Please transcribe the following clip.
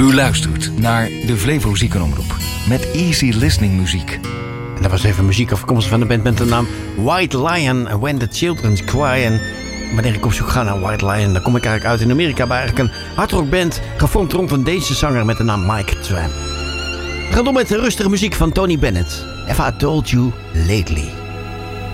U luistert naar de Flevo Ziekenomroep met easy listening muziek. En dat was even muziek afkomstig van de band met de naam White Lion, When the Children Cry. En wanneer ik op zoek ga naar White Lion, dan kom ik eigenlijk uit in Amerika bij eigenlijk een hardrockband gevormd rond een Deense zanger met de naam Mike Tramp. We gaan door met de rustige muziek van Tony Bennett. Have I Told You Lately?